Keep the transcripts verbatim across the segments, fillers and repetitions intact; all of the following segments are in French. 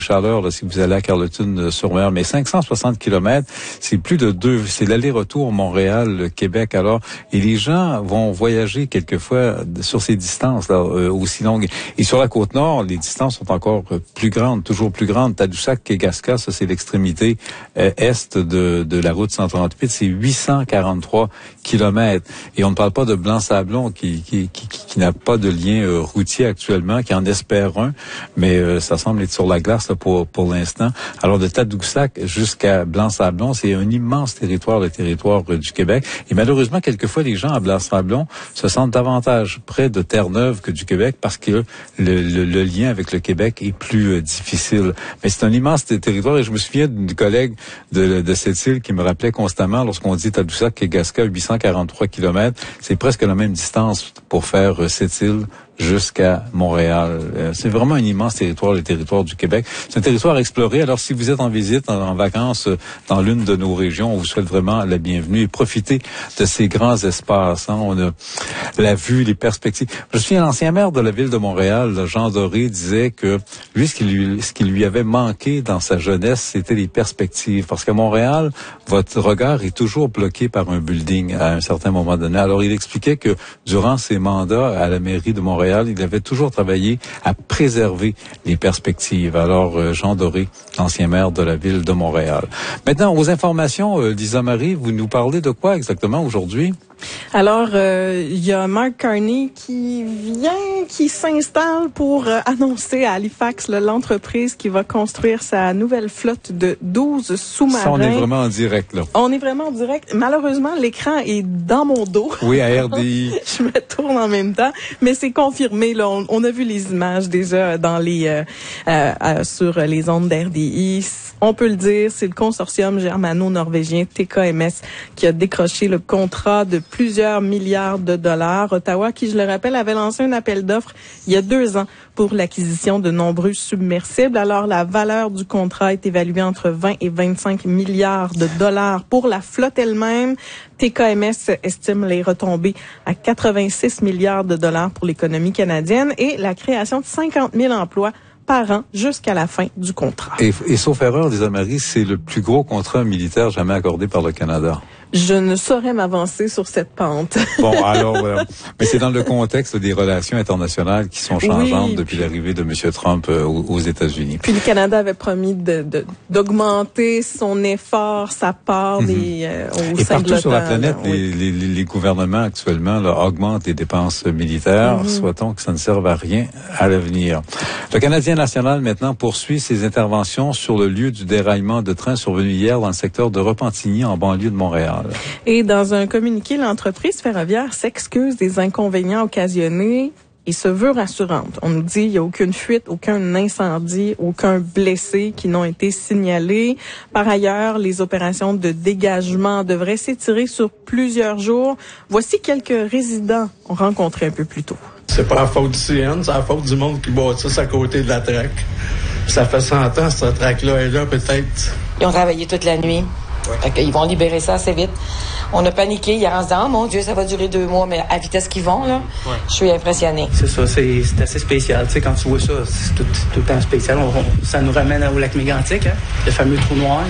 chaleur là, si vous allez à Carleton-sur-Mer, mais cinq cent soixante kilomètres, c'est plus de deux, c'est l'aller-retour Montréal-Québec. Alors, et les gens vont voyager quelquefois sur ces distances là euh, aussi longues. Et sur la Côte-Nord, les distances sont encore plus grandes, toujours plus grandes. Tadoussac-Kegaska, ça c'est l'extrémité euh, est de, de la route cent trente-huit, c'est huit cent quarante-trois kilomètres. Et on ne parle pas de Blanc-Sablon qui, qui, qui, qui, qui n'a pas de lien euh, routier actuellement, qui en espère un, mais euh, ça semble être sur la glace pour pour l'instant. Alors de Tadoussac jusqu'à Blanc-Sablon, c'est un immense territoire, le territoire euh, du Québec. Et malheureusement, quelquefois, les gens à Blanc-Sablon se sentent davantage près de Terre-Neuve que du Québec parce que le, le, le lien avec le Québec est plus euh, difficile. Mais c'est un immense territoire et je me souviens d'une collègue de, de cette île qui me rappelait constamment, lorsqu'on dit Tadoussac-Kegaska, huit cent quarante-trois kilomètres, c'est presque la même distance pour faire euh, cette île jusqu'à Montréal. Euh, c'est vraiment un immense territoire, le territoire du Québec. C'est un territoire à explorer. Alors, si vous êtes en visite, en, en vacances euh, dans l'une de nos régions, on vous souhaite vraiment la bienvenue et profitez de ces grands espaces. Hein. On a la vue, les perspectives. Je suis l'ancien maire de la ville de Montréal, Jean Doré, disait que lui, ce qui lui, ce qui lui avait manqué dans sa jeunesse, c'était les perspectives. Parce qu'à Montréal, votre regard est toujours bloqué par un building à un certain moment donné. Alors, il expliquait que durant ses mandats à la mairie de Montréal, il avait toujours travaillé à préserver les perspectives. Alors, Jean Doré, ancien maire de la ville de Montréal. Maintenant, aux informations, Lisa Marie, vous nous parlez de quoi exactement aujourd'hui? Alors, euh, il y a Mark Carney qui vient, qui s'installe pour euh, annoncer à Halifax là, l'entreprise qui va construire sa nouvelle flotte de douze sous-marins. Ça, on est vraiment en direct, là. On est vraiment en direct. Malheureusement, l'écran est dans mon dos. Oui, à R D I. Je me tourne en même temps, mais c'est confirmé. Là, on, on a vu les images déjà dans les euh, euh, euh, sur les ondes d'R D I. On peut le dire, c'est le consortium germano-norvégien T K M S qui a décroché le contrat de plusieurs milliards de dollars. Ottawa, qui, je le rappelle, avait lancé un appel d'offres il y a deux ans pour l'acquisition de nombreux submersibles. Alors, la valeur du contrat est évaluée entre vingt et vingt-cinq milliards de dollars pour la flotte elle-même. T K M S estime les retombées à quatre-vingt-six milliards de dollars pour l'économie canadienne et la création de cinquante mille emplois par an jusqu'à la fin du contrat. Et, et sauf erreur, Lisa Marie, c'est le plus gros contrat militaire jamais accordé par le Canada. Je ne saurais m'avancer sur cette pente. Bon, alors, voilà. Mais c'est dans le contexte des relations internationales qui sont changeantes oui, depuis puis, l'arrivée de M. Trump euh, aux États-Unis. Puis le Canada avait promis de, de, d'augmenter son effort, sa part des, euh, au Et sein partout de l'OTAN, sur la planète, là, les, oui. les, les gouvernements actuellement là, augmentent les dépenses militaires. Mm-hmm. Souhaitons que ça ne serve à rien à l'avenir. Le Canadien national, maintenant, poursuit ses interventions sur le lieu du déraillement de train survenu hier dans le secteur de Repentigny, en banlieue de Montréal. Et dans un communiqué, l'entreprise ferroviaire s'excuse des inconvénients occasionnés et se veut rassurante. On nous dit qu'il n'y a aucune fuite, aucun incendie, aucun blessé qui n'ont été signalés. Par ailleurs, les opérations de dégagement devraient s'étirer sur plusieurs jours. Voici quelques résidents rencontrés un peu plus tôt. C'est pas la faute du C N, c'est la faute du monde qui bâtisse à côté de la traque. Ça fait cent ans, cette traque-là est là, peut-être. Ils ont travaillé toute la nuit. Ouais. Ils vont libérer ça assez vite. On a paniqué hier en se disant, oh mon Dieu, ça va durer deux mois, mais à vitesse qu'ils vont, là, ouais. Je suis impressionnée. C'est ça, c'est, c'est assez spécial. Tu sais, quand tu vois ça, c'est tout, tout le temps spécial. On, on, ça nous ramène au lac Mégantic, hein, le fameux trou noir.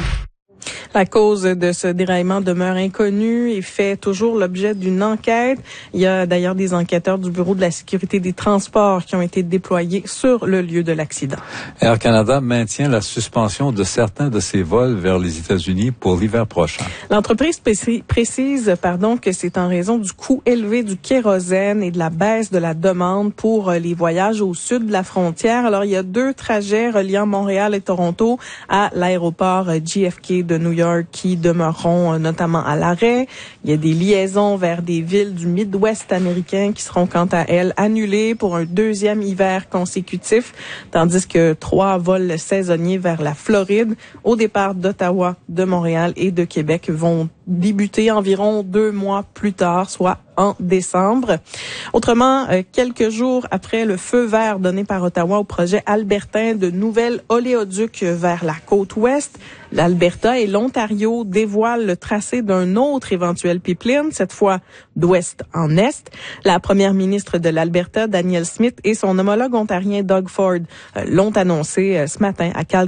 La cause de ce déraillement demeure inconnue et fait toujours l'objet d'une enquête. Il y a d'ailleurs des enquêteurs du Bureau de la sécurité des transports qui ont été déployés sur le lieu de l'accident. Air Canada maintient la suspension de certains de ses vols vers les États-Unis pour l'hiver prochain. L'entreprise précise pardon, que c'est en raison du coût élevé du kérosène et de la baisse de la demande pour les voyages au sud de la frontière. Alors, il y a deux trajets reliant Montréal et Toronto à l'aéroport J F K de New York qui demeureront notamment à l'arrêt. Il y a des liaisons vers des villes du Midwest américain qui seront quant à elles annulées pour un deuxième hiver consécutif, tandis que trois vols saisonniers vers la Floride au départ d'Ottawa, de Montréal et de Québec vont débuter environ deux mois plus tard, soit en décembre. Autrement, euh, quelques jours après le feu vert donné par Ottawa au projet albertain de nouvelles oléoducs vers la côte ouest, l'Alberta et l'Ontario dévoilent le tracé d'un autre éventuel pipeline, cette fois d'ouest en est. La première ministre de l'Alberta, Danielle Smith, et son homologue ontarien Doug Ford euh, l'ont annoncé euh, ce matin à Calgary.